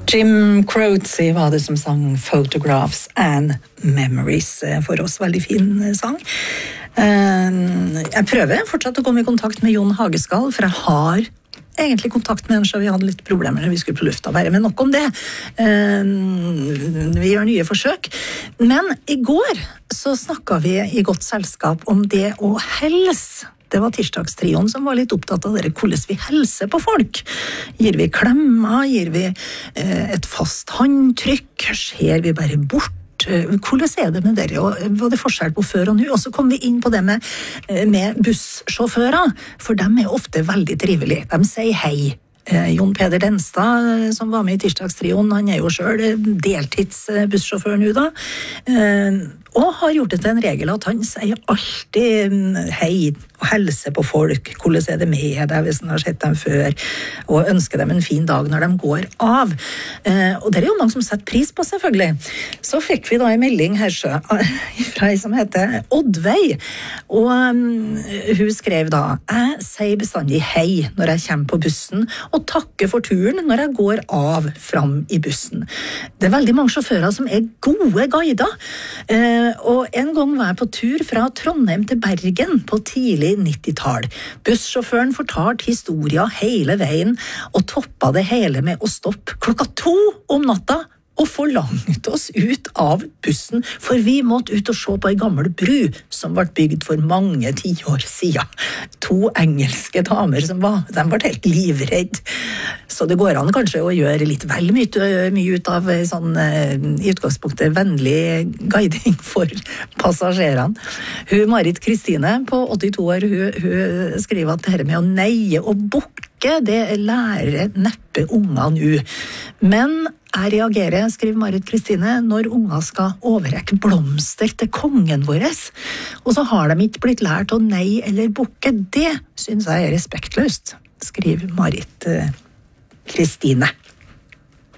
Jim Croce var det som sang Photographs and Memories for oss. Veldig fin sang. Jeg prøver fortsatt å komme i kontakt med Jon Hageskall, for jeg har egentlig kontakt med han, så vi hadde litt problemer når vi skulle på lufta bare, men nok om det. Vi gjør nye forsøk. Men i går så snakket vi i godt selskap om det å helse. Det var tirsdagstrioen som var litt opptatt av hvordan vi helser på folk. Gir vi klemmer, gir vi et fast håndtrykk, ser vi bare bort? Hvordan er det med dere, og hva er det forskjell på før og nå? Og så kom vi inn på det med bussjåfører, for de er ofte veldig trivelige. De sier hei. Jon Peder Denstad, som var med i tirsdagstrioen, han er jo selv deltidsbussjåfør nå da, og har gjort det til en regel at han sier alltid hei og helse på folk, hvordan er det med deg hvis han har sett dem før, og ønsker dem en fin dag når de går av. Og det er jo mange som setter pris på, selvfølgelig. Så fikk vi da en melding her fra en som heter Oddveig, og hun skrev da: jeg sier bestandig hei når jeg kommer på bussen, og takker for turen når jeg går av fram i bussen. Det er veldig mange sjåfører som er gode guider, og en gang var jeg på tur fra Trondheim til Bergen på tidlig 90-tall. Bussjåføren fortalte historier hele veien, og toppa det hele med å stoppe 2:00 om natta, og forlangt oss ut av bussen, for vi måtte ut og se på en gammel bru som ble bygd for mange 10 år siden. 2 engelske damer som de ble helt livredd. Så det går an kanskje å gjøre litt vel mye ut av sånn, i utgangspunktet, vennlig guiding for passasjerene. Marit Kristine på 82 år, hun skriver at det her med å neie og bukke, det lærer neppe unger nå. Men jeg reagerer, skriver Marit Kristine, når unger skal overrekke blomster til kongen vår, og så har de ikke blitt lært å nei eller bukke. Det synes jeg er respektløst, skriver Marit Kristine.